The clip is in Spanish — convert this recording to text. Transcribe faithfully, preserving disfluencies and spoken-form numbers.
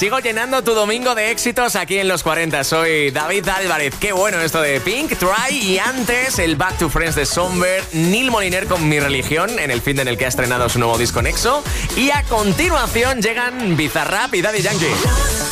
Sigo llenando tu domingo de éxitos aquí en Los cuarenta. Soy David Álvarez. Qué bueno esto de Pink, Try, y antes el Back to Friends de Somber, Neil Moliner con Mi Religión, en el fin de en el que ha estrenado su nuevo disco Nexo. Y a continuación llegan Bizarrap y Daddy Yankee.